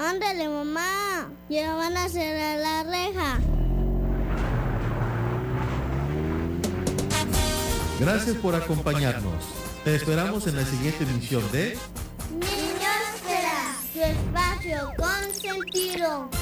Ándale, mamá. Ya van a cerrar la reja. Gracias por acompañarnos. Te esperamos en la siguiente emisión de Niños Será, tu espacio consentido.